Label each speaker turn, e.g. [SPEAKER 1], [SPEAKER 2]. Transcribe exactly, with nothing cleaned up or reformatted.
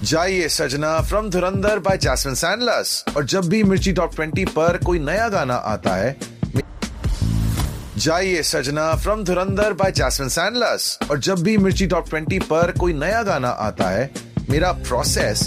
[SPEAKER 1] जाइए सजना from Dhurandhar bye jasmine सैंडलर्स। और जब भी मिर्ची टॉप ट्वेंटी पर कोई नया गाना आता है, जाइए सजना फ्रॉम धुरंधर बाय जैस्मिन सैंडलर्स। और जब भी मिर्ची टॉप ट्वेंटी पर कोई नया गाना आता है, मेरा प्रोसेस